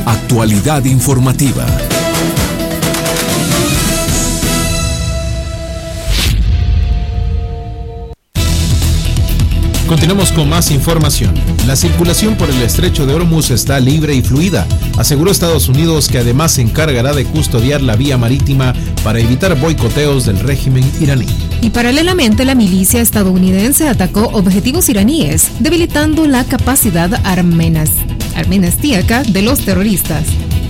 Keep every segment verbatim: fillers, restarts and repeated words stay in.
Actualidad informativa. Continuamos con más información. La circulación por el estrecho de Hormuz está libre y fluida, aseguró Estados Unidos, que además se encargará de custodiar la vía marítima para evitar boicoteos del régimen iraní. Y paralelamente, la milicia estadounidense atacó objetivos iraníes, debilitando la capacidad armenas, armenastíaca de los terroristas.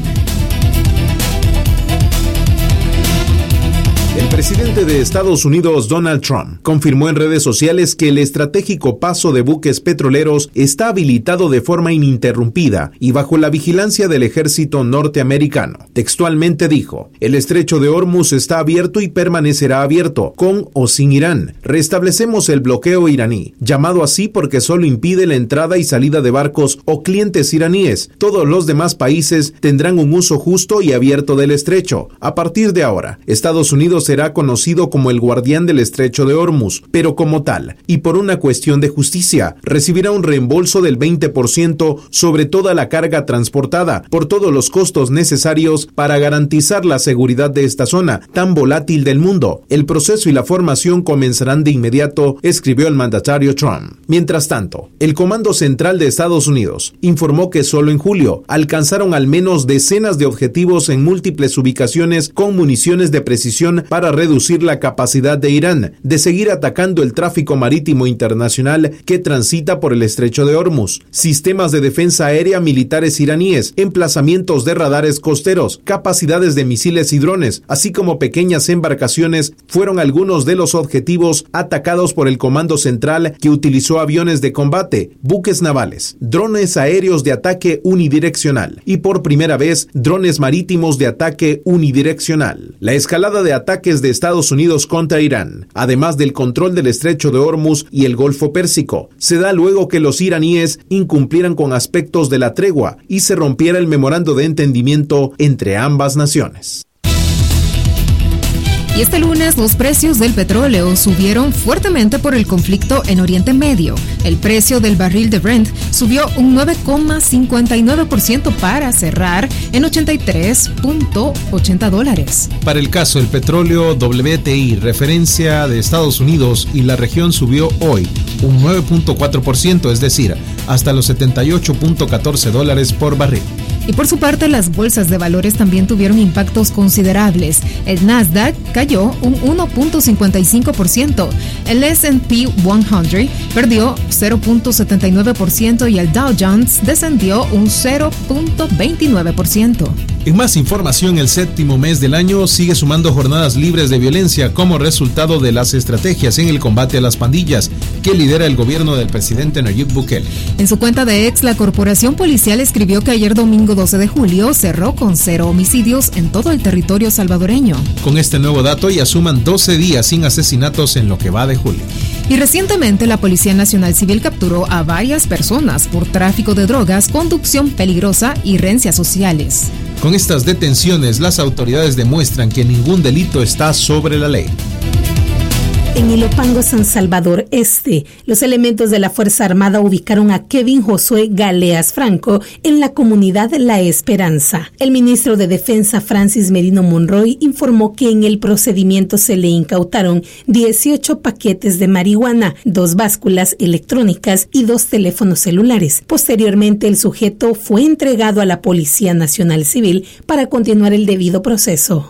El presidente de Estados Unidos, Donald Trump, confirmó en redes sociales que el estratégico paso de buques petroleros está habilitado de forma ininterrumpida y bajo la vigilancia del ejército norteamericano. Textualmente dijo: el estrecho de Hormuz está abierto y permanecerá abierto, con o sin Irán. Restablecemos el bloqueo iraní, llamado así porque solo impide la entrada y salida de barcos o clientes iraníes. Todos los demás países tendrán un uso justo y abierto del estrecho. A partir de ahora, Estados Unidos será conocido como el guardián del estrecho de Hormuz, pero como tal, y por una cuestión de justicia, recibirá un reembolso del veinte por ciento sobre toda la carga transportada, por todos los costos necesarios para garantizar la seguridad de esta zona tan volátil del mundo. El proceso y la formación comenzarán de inmediato, escribió el mandatario Trump. Mientras tanto, el Comando Central de Estados Unidos informó que solo en julio alcanzaron al menos decenas de objetivos en múltiples ubicaciones con municiones de precisión para reducir la capacidad de Irán de seguir atacando el tráfico marítimo internacional que transita por el estrecho de Hormuz. Sistemas de defensa aérea militares iraníes, emplazamientos de radares costeros, capacidades de misiles y drones, así como pequeñas embarcaciones, fueron algunos de los objetivos atacados por el Comando Central, que utilizó aviones de combate, buques navales, drones aéreos de ataque unidireccional y por primera vez drones marítimos de ataque unidireccional. La escalada de ataques de Estados Unidos contra Irán, además del control del estrecho de Hormuz y el Golfo Pérsico, se da luego que los iraníes incumplieran con aspectos de la tregua y se rompiera el memorando de entendimiento entre ambas naciones. Y este lunes los precios del petróleo subieron fuertemente por el conflicto en Oriente Medio. El precio del barril de Brent subió un nueve coma cincuenta y nueve por ciento para cerrar en ochenta y tres punto ochenta dólares. Para el caso del petróleo W T I, referencia de Estados Unidos y la región, subió hoy un nueve punto cuatro por ciento, es decir, hasta los setenta y ocho punto catorce dólares por barril. Y por su parte, las bolsas de valores también tuvieron impactos considerables. El Nasdaq cayó un uno punto cincuenta y cinco por ciento, el S and P cien perdió cero punto setenta y nueve por ciento y el Dow Jones descendió un cero punto veintinueve por ciento. En más información, el séptimo mes del año sigue sumando jornadas libres de violencia como resultado de las estrategias en el combate a las pandillas que lidera el gobierno del presidente Nayib Bukele. En su cuenta de X, la corporación policial escribió que ayer domingo doce de julio cerró con cero homicidios en todo el territorio salvadoreño. Con este nuevo dato ya suman doce días sin asesinatos en lo que va de julio. Y recientemente la Policía Nacional Civil capturó a varias personas por tráfico de drogas, conducción peligrosa y rencias sociales. Con estas detenciones, las autoridades demuestran que ningún delito está sobre la ley. En Ilopango, San Salvador Este, los elementos de la Fuerza Armada ubicaron a Kevin Josué Galeas Franco en la comunidad La Esperanza. El ministro de Defensa, Francis Merino Monroy, informó que en el procedimiento se le incautaron dieciocho paquetes de marihuana, dos básculas electrónicas y dos teléfonos celulares. Posteriormente, el sujeto fue entregado a la Policía Nacional Civil para continuar el debido proceso.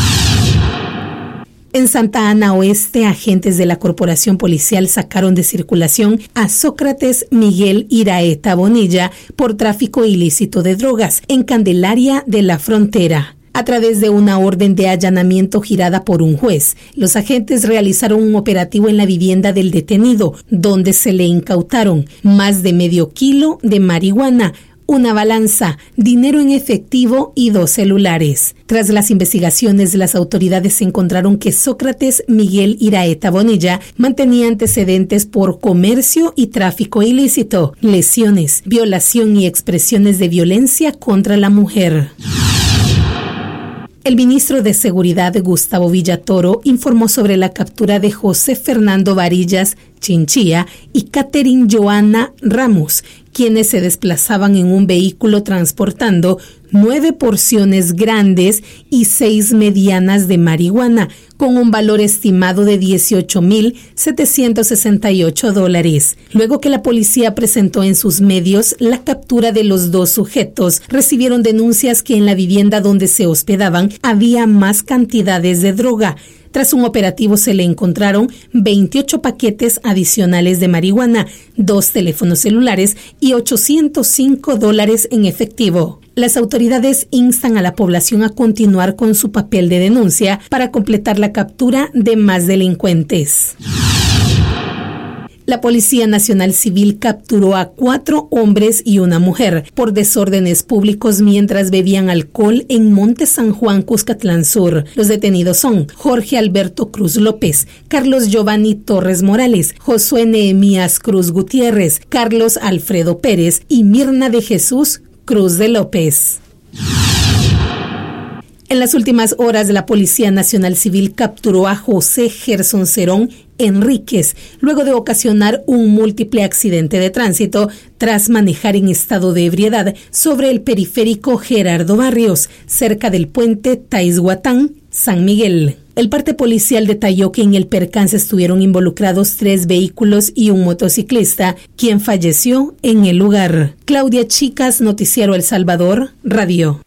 En Santa Ana Oeste, agentes de la Corporación Policial sacaron de circulación a Sócrates Miguel Iraeta Bonilla por tráfico ilícito de drogas en Candelaria de la Frontera. A través de una orden de allanamiento girada por un juez, los agentes realizaron un operativo en la vivienda del detenido, donde se le incautaron más de medio kilo de marihuana, una balanza, dinero en efectivo y dos celulares. Tras las investigaciones, las autoridades encontraron que Sócrates Miguel Iraeta Bonilla mantenía antecedentes por comercio y tráfico ilícito, lesiones, violación y expresiones de violencia contra la mujer. El ministro de Seguridad, Gustavo Villatoro, informó sobre la captura de José Fernando Varillas Chinchilla y Catherine Joana Ramos, quienes se desplazaban en un vehículo transportando nueve porciones grandes y seis medianas de marihuana, con un valor estimado de dieciocho mil setecientos sesenta y ocho dólares. Luego que la policía presentó en sus medios la captura de los dos sujetos, recibieron denuncias que en la vivienda donde se hospedaban había más cantidades de droga. Tras un operativo se le encontraron veintiocho paquetes adicionales de marihuana, dos teléfonos celulares y ochocientos cinco dólares en efectivo. Las autoridades instan a la población a continuar con su papel de denuncia para completar la captura de más delincuentes. La Policía Nacional Civil capturó a cuatro hombres y una mujer por desórdenes públicos mientras bebían alcohol en Monte San Juan, Cuscatlán Sur. Los detenidos son Jorge Alberto Cruz López, Carlos Giovanni Torres Morales, Josué Nehemías Cruz Gutiérrez, Carlos Alfredo Pérez y Mirna de Jesús Cruz de López. En las últimas horas, la Policía Nacional Civil capturó a José Gerson Cerón Enríquez, luego de ocasionar un múltiple accidente de tránsito tras manejar en estado de ebriedad sobre el periférico Gerardo Barrios, cerca del puente Taizhuatán, San Miguel. El parte policial detalló que en el percance estuvieron involucrados tres vehículos y un motociclista, quien falleció en el lugar. Claudia Chicas, Noticiero El Salvador, Radio.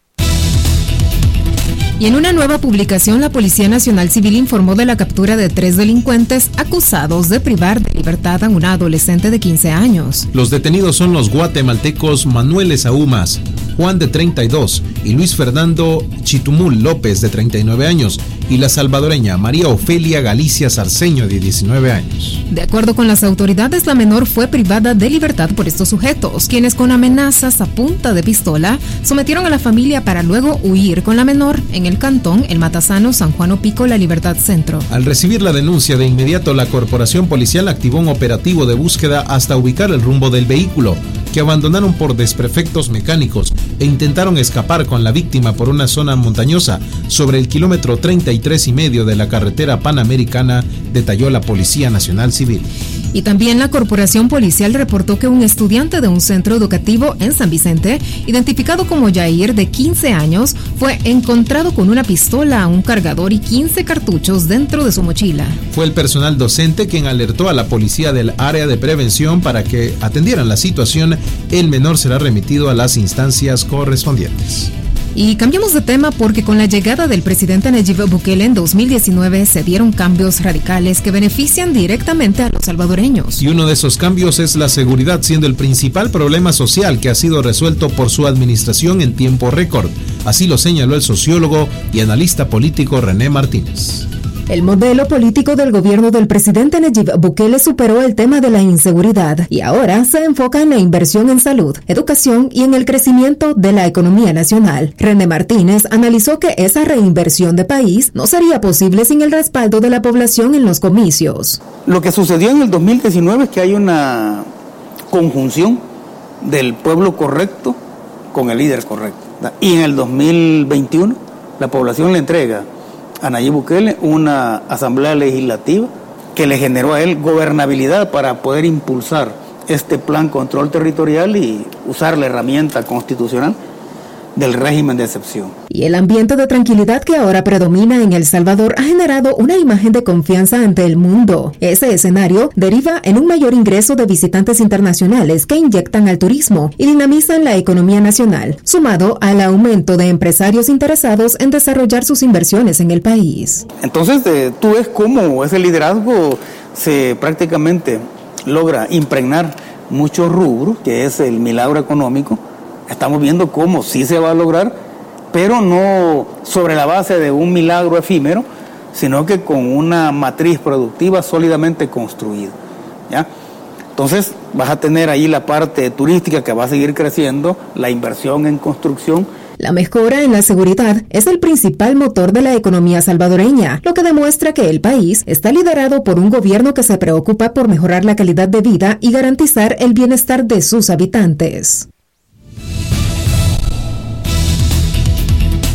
Y en una nueva publicación, la Policía Nacional Civil informó de la captura de tres delincuentes acusados de privar de libertad a una adolescente de quince años. Los detenidos son los guatemaltecos Manuel Esaúmas, Juan de treinta y dos y Luis Fernando Chitumul López de treinta y nueve años y la salvadoreña María Ofelia Galicia Sarceño de diecinueve años. De acuerdo con las autoridades, la menor fue privada de libertad por estos sujetos, quienes con amenazas a punta de pistola sometieron a la familia para luego huir con la menor en el cantón El Matasano, San Juan Opico, La Libertad Centro. Al recibir la denuncia, de inmediato la corporación policial activó un operativo de búsqueda hasta ubicar el rumbo del vehículo, que abandonaron por desperfectos mecánicos e intentaron escapar con la víctima por una zona montañosa sobre el kilómetro treinta y tres y medio de la carretera panamericana, detalló la Policía Nacional Civil. Y también la corporación policial reportó que un estudiante de un centro educativo en San Vicente, identificado como Yair, de quince años, fue encontrado con una pistola, un cargador y quince cartuchos dentro de su mochila. Fue el personal docente quien alertó a la policía del área de prevención para que atendieran la situación. El menor será remitido a las instancias correspondientes. Y cambiamos de tema porque con la llegada del presidente Nayib Bukele en dos mil diecinueve se dieron cambios radicales que benefician directamente a los salvadoreños. Y uno de esos cambios es la seguridad, siendo el principal problema social que ha sido resuelto por su administración en tiempo récord. Así lo señaló el sociólogo y analista político René Martínez. El modelo político del gobierno del presidente Nayib Bukele superó el tema de la inseguridad y ahora se enfoca en la inversión en salud, educación y en el crecimiento de la economía nacional. René Martínez analizó que esa reinversión de país no sería posible sin el respaldo de la población en los comicios. Lo que sucedió en el dos mil diecinueve es que hay una conjunción del pueblo correcto con el líder correcto. Y en el dos mil veintiuno la población le entrega a Nayib Bukele una asamblea legislativa que le generó a él gobernabilidad para poder impulsar este plan control territorial y usar la herramienta constitucional del régimen de excepción. Y el ambiente de tranquilidad que ahora predomina en El Salvador ha generado una imagen de confianza ante el mundo. Ese escenario deriva en un mayor ingreso de visitantes internacionales que inyectan al turismo y dinamizan la economía nacional, sumado al aumento de empresarios interesados en desarrollar sus inversiones en el país. Entonces, eh, tú ves cómo ese liderazgo se prácticamente logra impregnar muchos rubros, que es el milagro económico. Estamos viendo cómo sí se va a lograr, pero no sobre la base de un milagro efímero, sino que con una matriz productiva sólidamente construida, ¿ya? Entonces vas a tener ahí la parte turística que va a seguir creciendo, la inversión en construcción. La mejora en la seguridad es el principal motor de la economía salvadoreña, lo que demuestra que el país está liderado por un gobierno que se preocupa por mejorar la calidad de vida y garantizar el bienestar de sus habitantes.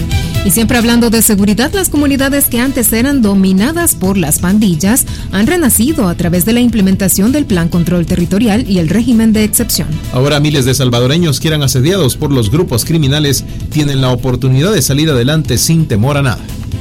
Y siempre hablando de seguridad, las comunidades que antes eran dominadas por las pandillas han renacido a través de la implementación del Plan Control Territorial y el régimen de excepción. Ahora miles de salvadoreños que eran asediados por los grupos criminales tienen la oportunidad de salir adelante sin temor a nada.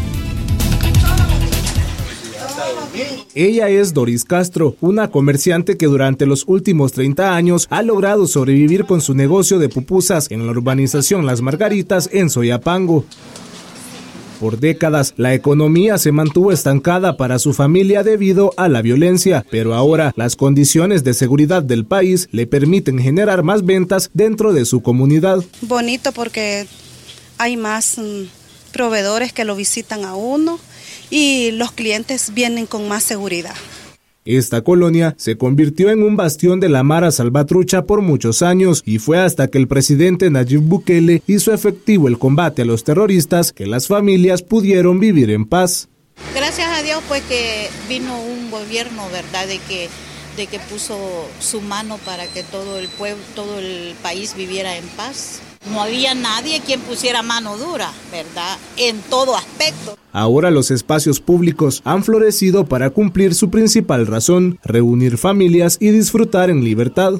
Ella es Doris Castro, una comerciante que durante los últimos treinta años ha logrado sobrevivir con su negocio de pupusas en la urbanización Las Margaritas en Soyapango. Por décadas, la economía se mantuvo estancada para su familia debido a la violencia, pero ahora las condiciones de seguridad del país le permiten generar más ventas dentro de su comunidad. Bonito porque hay más mm, proveedores que lo visitan a uno y los clientes vienen con más seguridad. Esta colonia se convirtió en un bastión de la Mara Salvatrucha por muchos años y fue hasta que el presidente Nayib Bukele hizo efectivo el combate a los terroristas que las familias pudieron vivir en paz. Gracias a Dios pues que vino un gobierno, ¿verdad?, de que de que puso su mano para que todo el pueblo, todo el país viviera en paz. No había nadie quien pusiera mano dura, ¿verdad?, en todo aspecto. Ahora los espacios públicos han florecido para cumplir su principal razón, reunir familias y disfrutar en libertad.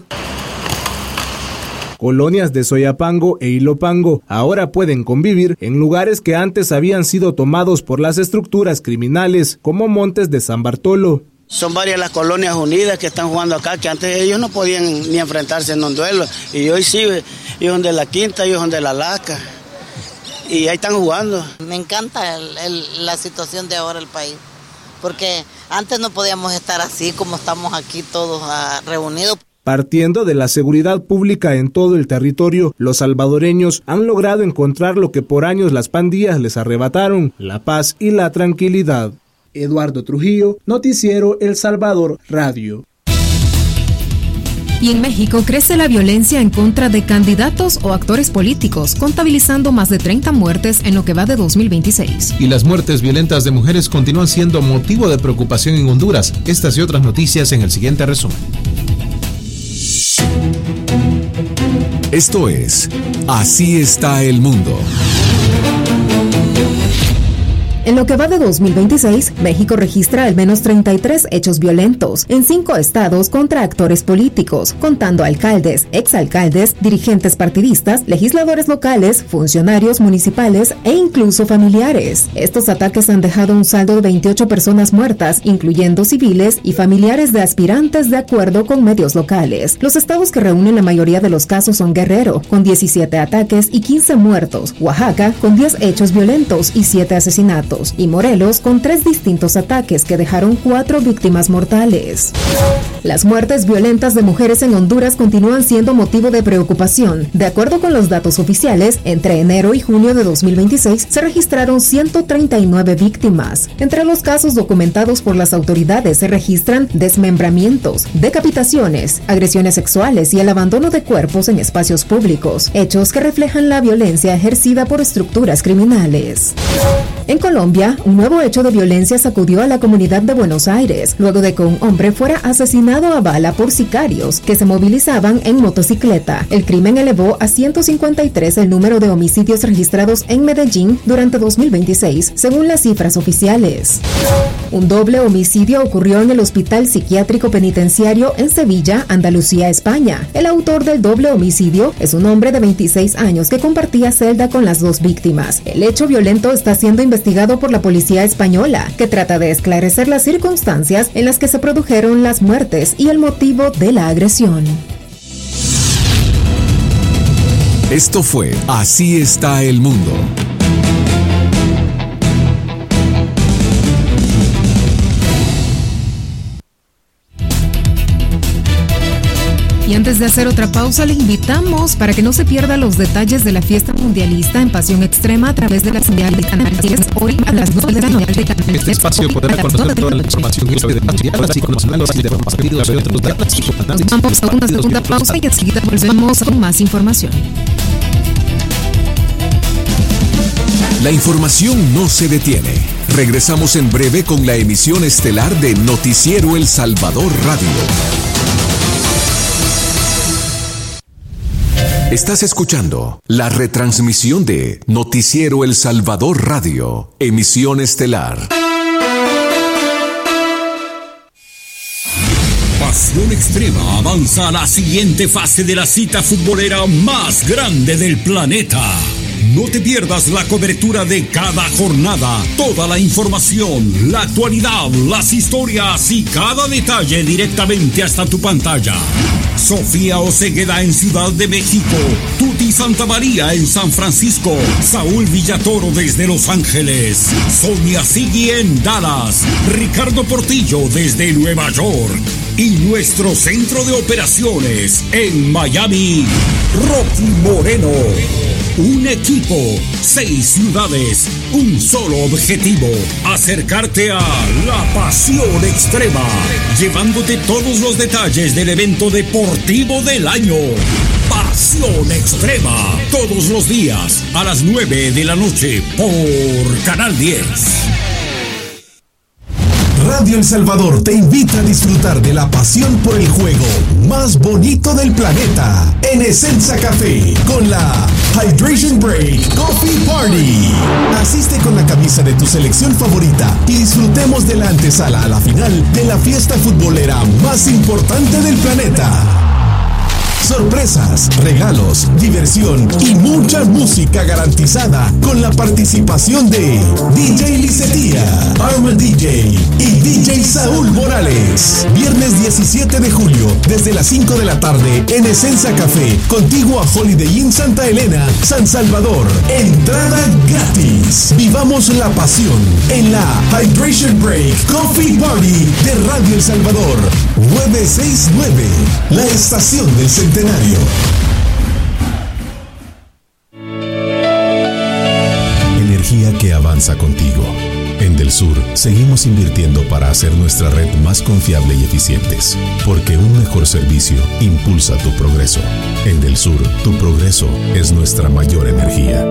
Colonias de Soyapango e Ilopango ahora pueden convivir en lugares que antes habían sido tomados por las estructuras criminales, como Montes de San Bartolo. Son varias las colonias unidas que están jugando acá, que antes ellos no podían ni enfrentarse en un duelo. Y hoy sí, ellos son de la Quinta, ellos son de la Laca. Y ahí están jugando. Me encanta el, el, la situación de ahora del país, porque antes no podíamos estar así como estamos aquí todos uh, reunidos. Partiendo de la seguridad pública en todo el territorio, los salvadoreños han logrado encontrar lo que por años las pandillas les arrebataron, la paz y la tranquilidad. Eduardo Trujillo, Noticiero El Salvador Radio. Y en México crece la violencia en contra de candidatos o actores políticos, contabilizando más de treinta muertes en lo que va de dos mil veintiséis. Y las muertes violentas de mujeres continúan siendo motivo de preocupación en Honduras. Estas y otras noticias en el siguiente resumen. Esto es Así está el mundo. En lo que va de dos mil veintiséis, México registra al menos treinta y tres hechos violentos en cinco estados contra actores políticos, contando alcaldes, exalcaldes, dirigentes partidistas, legisladores locales, funcionarios municipales e incluso familiares. Estos ataques han dejado un saldo de veintiocho personas muertas, incluyendo civiles y familiares de aspirantes, de acuerdo con medios locales. Los estados que reúnen la mayoría de los casos son Guerrero, con diecisiete ataques y quince muertos, Oaxaca, con diez hechos violentos y siete asesinatos, y Morelos con tres distintos ataques que dejaron cuatro víctimas mortales. Las muertes violentas de mujeres en Honduras continúan siendo motivo de preocupación. De acuerdo con los datos oficiales, entre enero y junio de dos mil veintiséis se registraron ciento treinta y nueve víctimas. Entre los casos documentados por las autoridades se registran desmembramientos, decapitaciones, agresiones sexuales y el abandono de cuerpos en espacios públicos, hechos que reflejan la violencia ejercida por estructuras criminales. En Colombia, un nuevo hecho de violencia sacudió a la comunidad de Buenos Aires, luego de que un hombre fuera asesinado a bala por sicarios que se movilizaban en motocicleta. El crimen elevó a ciento cincuenta y tres el número de homicidios registrados en Medellín durante dos mil veintiséis, según las cifras oficiales. Un doble homicidio ocurrió en el Hospital Psiquiátrico Penitenciario en Sevilla, Andalucía, España. El autor del doble homicidio es un hombre de veintiséis años que compartía celda con las dos víctimas. El hecho violento está siendo investigado por la policía española, que trata de esclarecer las circunstancias en las que se produjeron las muertes y el motivo de la agresión. Esto fue Así está el mundo. Y antes de hacer otra pausa, le invitamos para que no se pierda los detalles de la fiesta mundialista en Pasión Extrema a través de la señal de Canal diez, hoy a las nueve de la noche de Canal diez. Este espacio podrá conocer toda la información y de así con los análisis de los partidos y otros datos. Vamos a una segunda pausa y enseguida volvemos con más información. La información no se detiene. Regresamos en breve con la emisión estelar de Noticiero El Salvador Radio. Estás escuchando la retransmisión de Noticiero El Salvador Radio, emisión estelar. Pasión Extrema avanza a la siguiente fase de la cita futbolera más grande del planeta. No te pierdas la cobertura de cada jornada, toda la información, la actualidad, las historias y cada detalle directamente hasta tu pantalla. Sofía Osegueda en Ciudad de México, Tuti Santamaría en San Francisco, Saúl Villatoro desde Los Ángeles, Sonia Sigui en Dallas, Ricardo Portillo desde Nueva York y nuestro centro de operaciones en Miami, Rocky Moreno. Un equipo, seis ciudades, un solo objetivo, acercarte a la Pasión Extrema, llevándote todos los detalles del evento deportivo del año. Pasión Extrema, todos los días a las nueve de la noche por Canal diez. Radio El Salvador te invita a disfrutar de la pasión por el juego más bonito del planeta en Essenza Café con la Hydration Break Coffee Party. Asiste con la camisa de tu selección favorita y disfrutemos de la antesala a la final de la fiesta futbolera más importante del planeta. Sorpresas, regalos, diversión y mucha música garantizada con la participación de D J Licetia, Arma D J y D J Saúl Morales. Viernes diecisiete de julio desde las cinco de la tarde en Essenza Café, contiguo a Holiday Inn Santa Elena, San Salvador. Entrada gratis. Vivamos la pasión en la Hydration Break Coffee Party de Radio El Salvador. nueve seis nueve, la estación del centenario. Energía que avanza contigo. En Del Sur seguimos invirtiendo para hacer nuestra red más confiable y eficientes, porque un mejor servicio impulsa tu progreso. En Del Sur, tu progreso es nuestra mayor energía.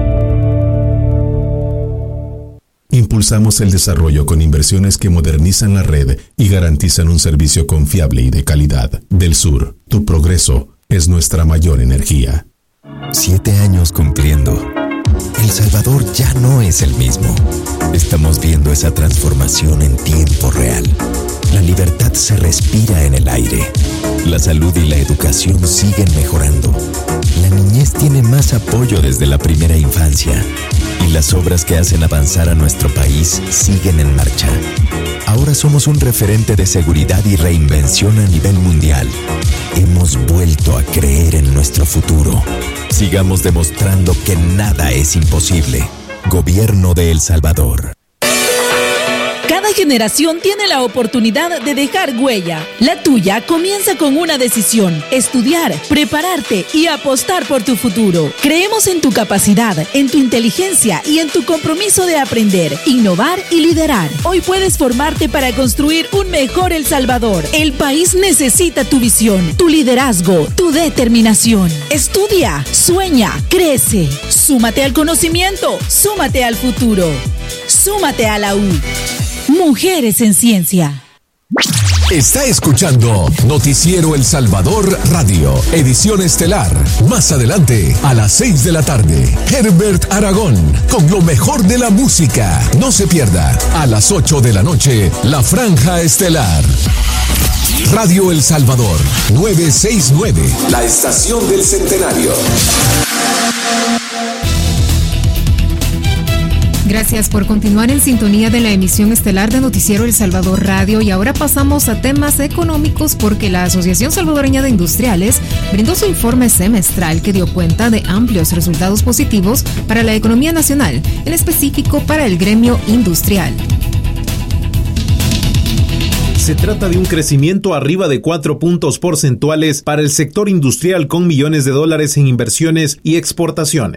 Impulsamos el desarrollo con inversiones que modernizan la red y garantizan un servicio confiable y de calidad. Del Sur, tu progreso es nuestra mayor energía. Siete años cumpliendo. El Salvador ya no es el mismo. Estamos viendo esa transformación en tiempo real. La libertad se respira en el aire. La salud y la educación siguen mejorando. La niñez tiene más apoyo desde la primera infancia. Y las obras que hacen avanzar a nuestro país siguen en marcha. Ahora somos un referente de seguridad y reinvención a nivel mundial. Hemos vuelto a creer en nuestro futuro. Sigamos demostrando que nada es imposible. Gobierno de El Salvador. Cada generación tiene la oportunidad de dejar huella. La tuya comienza con una decisión: estudiar, prepararte y apostar por tu futuro. Creemos en tu capacidad, en tu inteligencia y en tu compromiso de aprender, innovar y liderar. Hoy puedes formarte para construir un mejor El Salvador. El país necesita tu visión, tu liderazgo, tu determinación. Estudia, sueña, crece. Súmate al conocimiento, súmate al futuro. Súmate a la U. Mujeres en Ciencia. Está escuchando Noticiero El Salvador Radio, edición estelar. Más adelante, a las seis de la tarde, Herbert Aragón, con lo mejor de la música. No se pierda, a las ocho de la noche, la franja estelar. Radio El Salvador, nueve seis nueve, la estación del centenario. Gracias por continuar en sintonía de la emisión estelar de Noticiero El Salvador Radio, y ahora pasamos a temas económicos porque la Asociación Salvadoreña de Industriales brindó su informe semestral que dio cuenta de amplios resultados positivos para la economía nacional, en específico para el gremio industrial. Se trata de un crecimiento arriba de cuatro puntos porcentuales para el sector industrial, con millones de dólares en inversiones y exportaciones.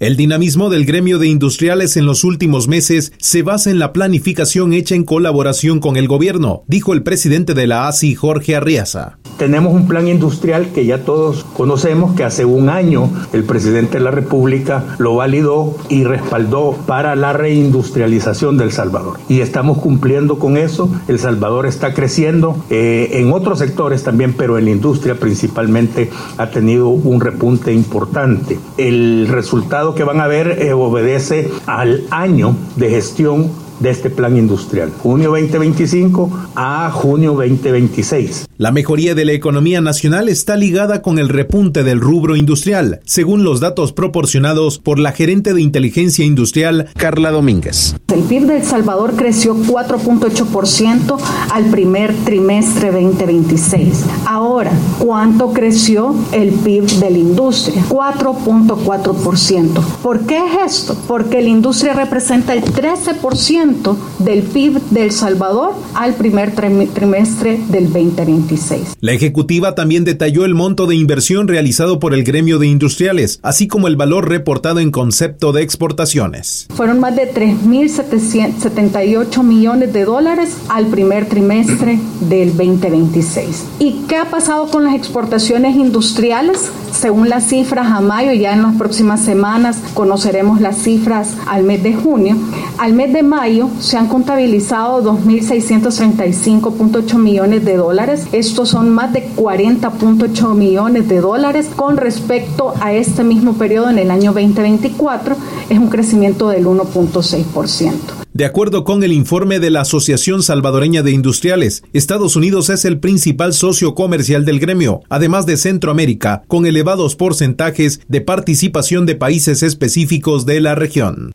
El dinamismo del gremio de industriales en los últimos meses se basa en la planificación hecha en colaboración con el gobierno, dijo el presidente de la A S I, Jorge Arriaza. Tenemos un plan industrial que ya todos conocemos, que hace un año el presidente de la República lo validó y respaldó para la reindustrialización de El Salvador. Y estamos cumpliendo con eso. El Salvador está creciendo eh, en otros sectores también, pero en la industria principalmente ha tenido un repunte importante. El resultado que van a ver eh, obedece al año de gestión de este plan industrial, junio veinte veinticinco a junio veinte veintiséis. La mejoría de la economía nacional está ligada con el repunte del rubro industrial, según los datos proporcionados por la gerente de inteligencia industrial, Carla Domínguez. El P I B de El Salvador creció cuatro punto ocho por ciento al primer trimestre veinte veintiséis. Ahora, ¿cuánto creció el P I B de la industria? cuatro punto cuatro por ciento. ¿Por qué es esto? Porque la industria representa el trece por ciento del P I B de El Salvador al primer trimestre del veinte veintiséis. La ejecutiva también detalló el monto de inversión realizado por el gremio de industriales, así como el valor reportado en concepto de exportaciones. Fueron más de tres mil setenta y ocho millones de dólares al primer trimestre del veinte veintiséis. ¿Y qué ha pasado con las exportaciones industriales? Según las cifras a mayo, ya en las próximas semanas conoceremos las cifras al mes de junio. Al mes de mayo se han contabilizado dos mil seiscientos treinta y cinco punto ocho millones de dólares. Estos son más de cuarenta punto ocho millones de dólares con respecto a este mismo periodo en el año veinte veinticuatro. Es un crecimiento del uno punto seis por ciento. De acuerdo con el informe de la Asociación Salvadoreña de Industriales, Estados Unidos es el principal socio comercial del gremio, además de Centroamérica, con elevados porcentajes de participación de países específicos de la región.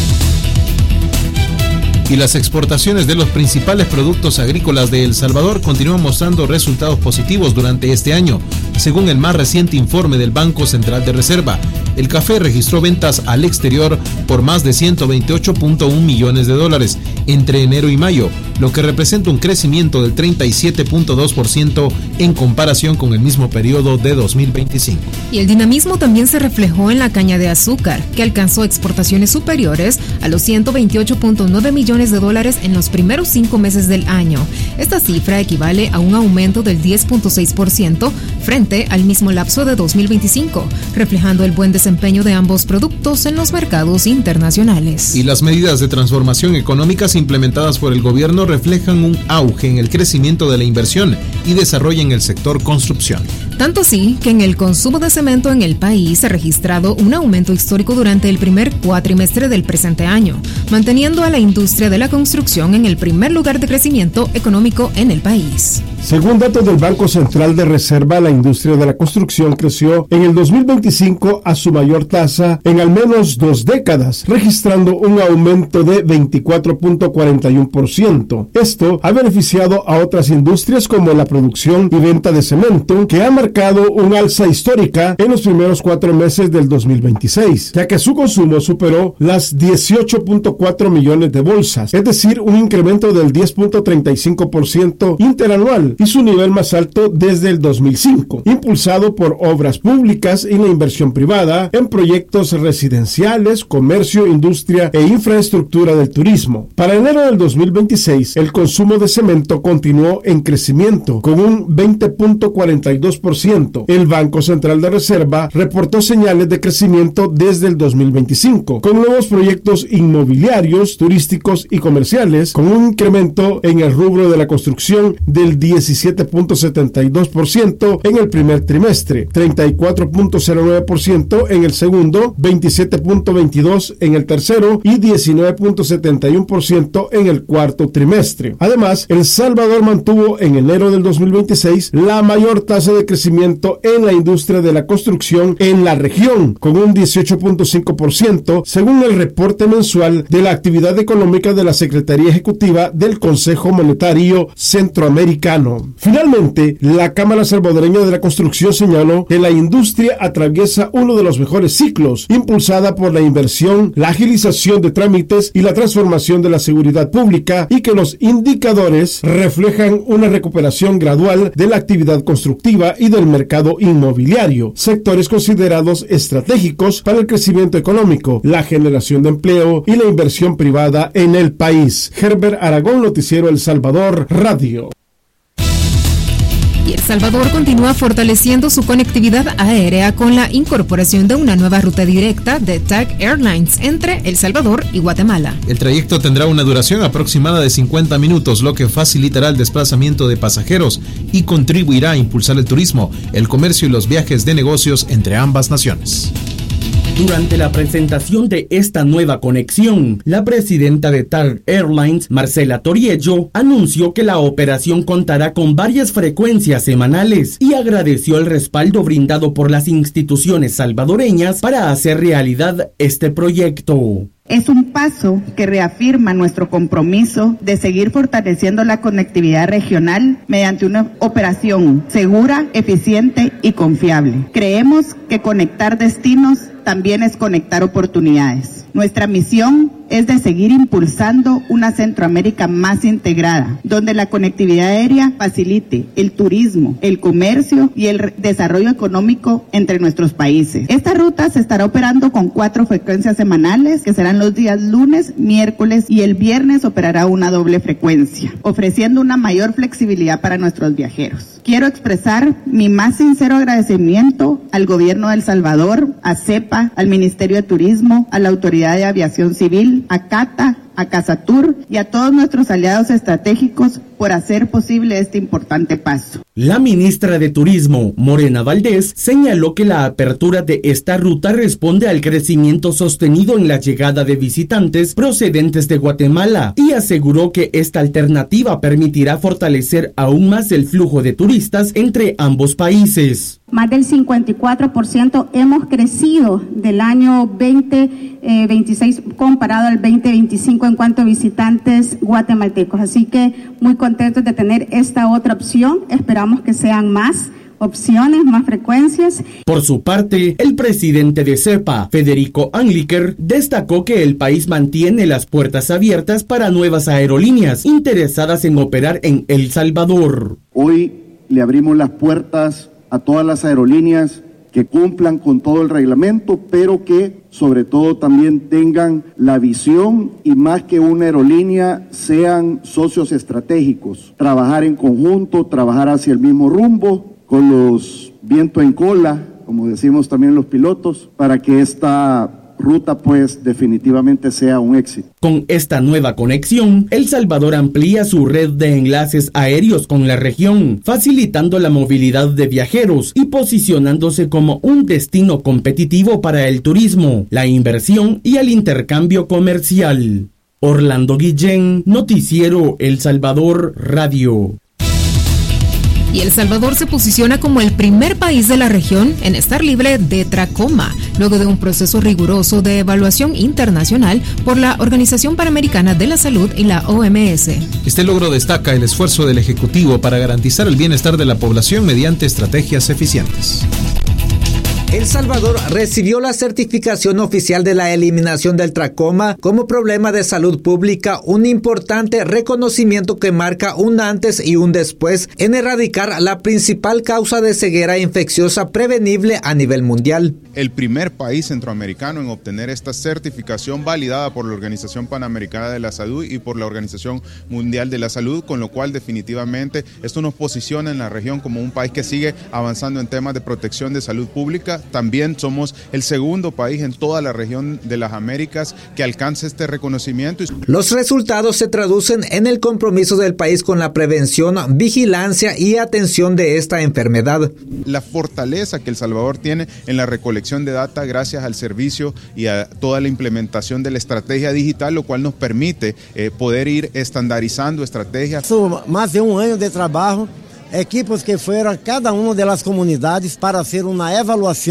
Y las exportaciones de los principales productos agrícolas de El Salvador continúan mostrando resultados positivos durante este año. Según el más reciente informe del Banco Central de Reserva, el café registró ventas al exterior por más de ciento veintiocho punto uno millones de dólares entre enero y mayo, lo que representa un crecimiento del treinta y siete punto dos por ciento en comparación con el mismo periodo de dos mil veinticinco. Y el dinamismo también se reflejó en la caña de azúcar, que alcanzó exportaciones superiores a los ciento veintiocho punto nueve millones de dólares en los primeros cinco meses del año. Esta cifra equivale a un aumento del diez punto seis por ciento frente al mismo lapso de dos mil veinticinco, reflejando el buen desempeño de ambos productos en los mercados internacionales. Y las medidas de transformación económicas implementadas por el gobierno reflejan un auge en el crecimiento de la inversión y desarrollo en el sector construcción. Tanto así que en el consumo de cemento en el país se ha registrado un aumento histórico durante el primer cuatrimestre del presente año, manteniendo a la industria de la construcción en el primer lugar de crecimiento económico en el país. Según datos del Banco Central de Reserva, la industria de la construcción creció en el dos mil veinticinco a su mayor tasa en al menos dos décadas, registrando un aumento de veinticuatro punto cuarenta y uno por ciento. Esto ha beneficiado a otras industrias como la producción y venta de cemento, que ha marcado un alza histórica en los primeros cuatro meses del dos mil veintiséis, ya que su consumo superó las dieciocho punto cuatro millones de bolsas, es decir, un incremento del diez punto treinta y cinco por ciento interanual y su nivel más alto desde el dos mil cinco, impulsado por obras públicas y la inversión privada en proyectos residenciales, comercio, industria e infraestructura del turismo. Para enero del dos mil veintiséis, el consumo de cemento continuó en crecimiento con un veinte punto cuarenta y dos por ciento. El Banco Central de Reserva reportó señales de crecimiento desde el dos mil veinticinco, con nuevos proyectos inmobiliarios, turísticos y comerciales, con un incremento en el rubro de la construcción del diecisiete punto setenta y dos por ciento en el primer trimestre, treinta y cuatro punto cero nueve por ciento en el segundo, veintisiete punto veintidós por ciento en el tercero y diecinueve punto setenta y uno por ciento en el cuarto trimestre. Además, El Salvador mantuvo en enero del dos mil veintiséis la mayor tasa de crecimiento en la industria de la construcción en la región, con un dieciocho punto cinco por ciento, según el reporte mensual de la actividad económica de la Secretaría Ejecutiva del Consejo Monetario Centroamericano. gobierno. Finalmente, la Cámara Salvadoreña de la Construcción señaló que la industria atraviesa uno de los mejores ciclos, impulsada por la inversión, la agilización de trámites y la transformación de la seguridad pública, y que los indicadores reflejan una recuperación gradual de la actividad constructiva y del mercado inmobiliario, sectores considerados estratégicos para el crecimiento económico, la generación de empleo y la inversión privada en el país. Herbert Aragón, Noticiero El Salvador Radio. Y El Salvador continúa fortaleciendo su conectividad aérea con la incorporación de una nueva ruta directa de T A C Airlines entre El Salvador y Guatemala. El trayecto tendrá una duración aproximada de cincuenta minutos, lo que facilitará el desplazamiento de pasajeros y contribuirá a impulsar el turismo, el comercio y los viajes de negocios entre ambas naciones. Durante la presentación de esta nueva conexión, la presidenta de T A C Airlines, Marcela Toriello, anunció que la operación contará con varias frecuencias semanales y agradeció el respaldo brindado por las instituciones salvadoreñas para hacer realidad este proyecto. Es un paso que reafirma nuestro compromiso de seguir fortaleciendo la conectividad regional mediante una operación segura, eficiente y confiable. Creemos que conectar destinos también es conectar oportunidades. Nuestra misión es de seguir impulsando una Centroamérica más integrada, donde la conectividad aérea facilite el turismo, el comercio y el desarrollo económico entre nuestros países. Esta ruta se estará operando con cuatro frecuencias semanales, que serán los días lunes, miércoles y el viernes operará una doble frecuencia, ofreciendo una mayor flexibilidad para nuestros viajeros. Quiero expresar mi más sincero agradecimiento al Gobierno de El Salvador, a CEPA, al Ministerio de Turismo, a la Autoridad de Aviación Civil, a CATA, a Casatur y a todos nuestros aliados estratégicos por hacer posible este importante paso. La ministra de Turismo, Morena Valdés, señaló que la apertura de esta ruta responde al crecimiento sostenido en la llegada de visitantes procedentes de Guatemala y aseguró que esta alternativa permitirá fortalecer aún más el flujo de turistas entre ambos países. Más del cincuenta y cuatro por ciento hemos crecido del año veinte veintiséis comparado al veinte veinticinco en cuanto a visitantes guatemaltecos. Así que muy contentos de tener esta otra opción. Esperamos que sean más opciones, más frecuencias. Por su parte, el presidente de CEPA, Federico Anliker, destacó que el país mantiene las puertas abiertas para nuevas aerolíneas interesadas en operar en El Salvador. Hoy le abrimos las puertas a todas las aerolíneas que cumplan con todo el reglamento, pero que sobre todo también tengan la visión y más que una aerolínea sean socios estratégicos, trabajar en conjunto, trabajar hacia el mismo rumbo, con los vientos en cola, como decimos también los pilotos, para que esta ruta pues definitivamente sea un éxito. Con esta nueva conexión, El Salvador amplía su red de enlaces aéreos con la región, facilitando la movilidad de viajeros y posicionándose como un destino competitivo para el turismo, la inversión y el intercambio comercial. Orlando Guillén, Noticiero El Salvador Radio. Y El Salvador se posiciona como el primer país de la región en estar libre de tracoma, luego de un proceso riguroso de evaluación internacional por la Organización Panamericana de la Salud y la O M S. Este logro destaca el esfuerzo del Ejecutivo para garantizar el bienestar de la población mediante estrategias eficientes. El Salvador recibió la certificación oficial de la eliminación del tracoma como problema de salud pública, un importante reconocimiento que marca un antes y un después en erradicar la principal causa de ceguera infecciosa prevenible a nivel mundial. El primer país centroamericano en obtener esta certificación validada por la Organización Panamericana de la Salud y por la Organización Mundial de la Salud, con lo cual definitivamente esto nos posiciona en la región como un país que sigue avanzando en temas de protección de salud pública. También somos el segundo país en toda la región de las Américas que alcanza este reconocimiento. Los resultados se traducen en el compromiso del país con la prevención, vigilancia y atención de esta enfermedad. La fortaleza que El Salvador tiene en la recolección de data gracias al servicio y a toda la implementación de la estrategia digital, lo cual nos permite eh, poder ir estandarizando estrategias. Más de un año de trabajo. Equipos que fueron a cada una de las comunidades para hacer una evaluación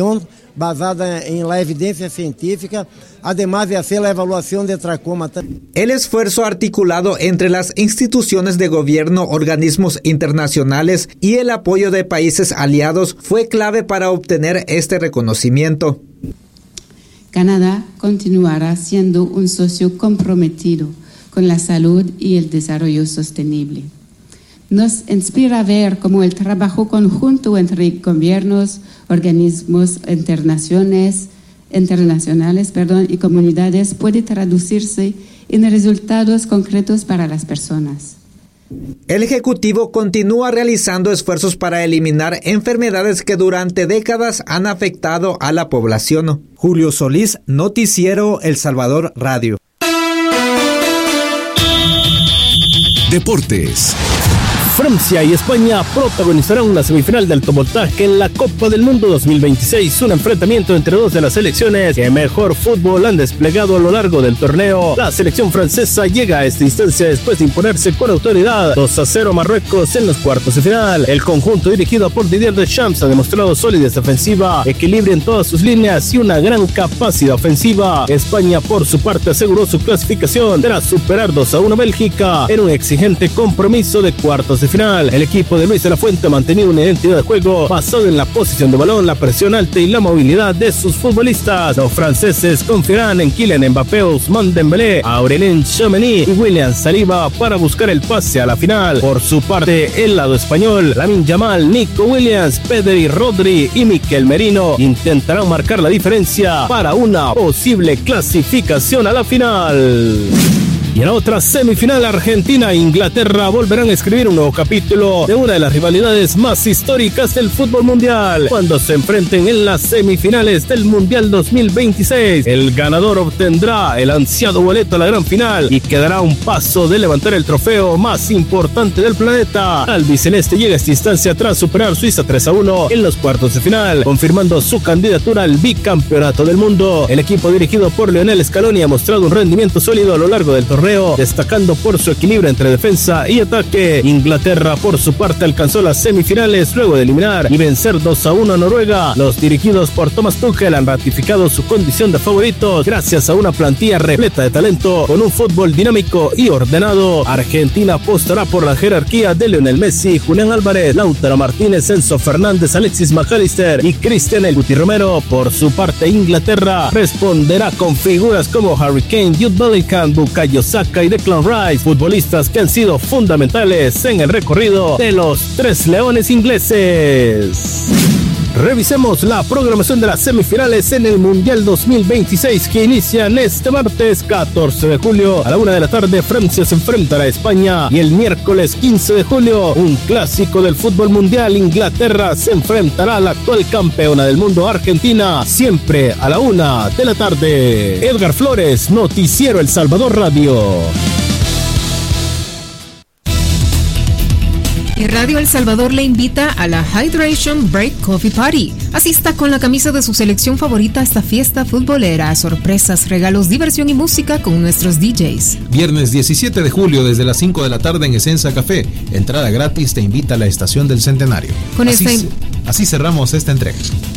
basada en la evidencia científica, además de hacer la evaluación de tracoma. El esfuerzo articulado entre las instituciones de gobierno, organismos internacionales y el apoyo de países aliados fue clave para obtener este reconocimiento. Canadá continuará siendo un socio comprometido con la salud y el desarrollo sostenible. Nos inspira a ver cómo el trabajo conjunto entre gobiernos, organismos internacionales, internacionales perdón, y comunidades puede traducirse en resultados concretos para las personas. El Ejecutivo continúa realizando esfuerzos para eliminar enfermedades que durante décadas han afectado a la población. Julio Solís, Noticiero El Salvador Radio. Deportes. Francia y España protagonizarán la semifinal de alto voltaje en la Copa del Mundo dos mil veintiséis, un enfrentamiento entre dos de las selecciones que mejor fútbol han desplegado a lo largo del torneo. La selección francesa llega a esta instancia después de imponerse con autoridad dos a cero a Marruecos en los cuartos de final. El conjunto dirigido por Didier Deschamps ha demostrado solidez defensiva, equilibrio en todas sus líneas y una gran capacidad ofensiva. España, por su parte, aseguró su clasificación tras superar dos a uno a Bélgica en un exigente compromiso de cuartos de final. El equipo de Luis de la Fuente ha mantenido una identidad de juego basada en la posición de balón, la presión alta y la movilidad de sus futbolistas. Los franceses confiarán en Kylian Mbappé, Ousmane Dembélé, Aurélien Tchouameni y William Saliba para buscar el pase a la final. Por su parte, el lado español, Lamine Yamal, Nico Williams, Pedri, Rodri y Mikel Merino intentarán marcar la diferencia para una posible clasificación a la final. Y en la otra semifinal, Argentina e Inglaterra volverán a escribir un nuevo capítulo de una de las rivalidades más históricas del fútbol mundial, cuando se enfrenten en las semifinales del Mundial dos mil veintiséis. El ganador obtendrá el ansiado boleto a la gran final y quedará a un paso de levantar el trofeo más importante del planeta. El albiceleste llega a esta instancia tras superar Suiza tres a uno en los cuartos de final, confirmando su candidatura al bicampeonato del mundo. El equipo dirigido por Lionel Scaloni ha mostrado un rendimiento sólido a lo largo del torneo, destacando por su equilibrio entre defensa y ataque. Inglaterra, por su parte, alcanzó las semifinales luego de eliminar y vencer dos a uno a Noruega. Los dirigidos por Thomas Tuchel han ratificado su condición de favoritos gracias a una plantilla repleta de talento con un fútbol dinámico y ordenado. Argentina apostará por la jerarquía de Lionel Messi, Julián Álvarez, Lautaro Martínez, Enzo Fernández, Alexis McAllister y Cristian El Guti Romero. Por su parte, Inglaterra responderá con figuras como Harry Kane, Jude Bellingham, Bukayo Saka y Declan Rice, futbolistas que han sido fundamentales en el recorrido de los tres leones ingleses. Revisemos la programación de las semifinales en el Mundial dos mil veintiséis que inician este martes catorce de julio a la una de la tarde. Francia se enfrentará a España y el miércoles quince de julio, un clásico del fútbol mundial, Inglaterra se enfrentará a la actual campeona del mundo, Argentina, siempre a la una de la tarde. Edgar Flores, Noticiero El Salvador Radio. Y Radio El Salvador le invita a la Hydration Break Coffee Party. Asista con la camisa de su selección favorita a esta fiesta futbolera. Sorpresas, regalos, diversión y música con nuestros D Js. Viernes diecisiete de julio desde las cinco de la tarde en Esenza Café. Entrada gratis, te invita a la estación del Centenario. Con así, esta... así cerramos esta entrega.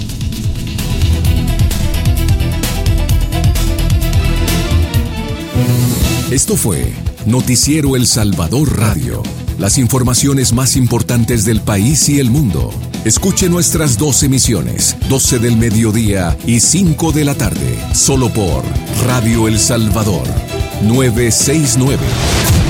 Esto fue Noticiero El Salvador Radio. Las informaciones más importantes del país y el mundo. Escuche nuestras dos emisiones, doce del mediodía y cinco de la tarde, solo por Radio El Salvador, novecientos sesenta y nueve.